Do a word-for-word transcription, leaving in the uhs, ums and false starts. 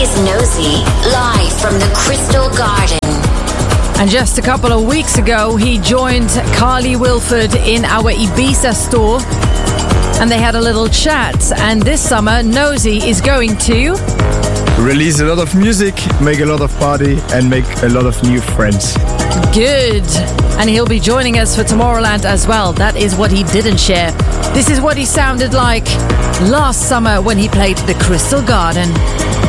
is Nosy, live from the Crystal Garden. And just a couple of weeks ago, he joined Carly Wilford in our Ibiza store. And they had a little chat. And this summer, Nosy is going to release a lot of music, make a lot of party, and make a lot of new friends. Good. And he'll be joining us for Tomorrowland as well. That is what he didn't share. This is what he sounded like last summer when he played the Crystal Garden.